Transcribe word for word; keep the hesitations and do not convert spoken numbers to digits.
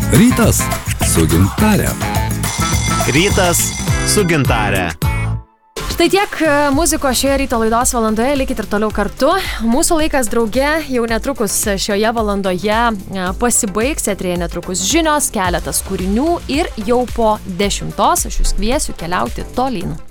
Rytas su gintare. Rytas su gintare. Štai tiek muzikos šioje ryto laidos valandoje, likit ir toliau kartu. Mūsų laikas drauge jau netrukus šioje valandoje pasibaigs, eterėje netrukus žinios, keletas kūrinių ir jau po dešimtos aš jūs kviesiu keliauti tolyn.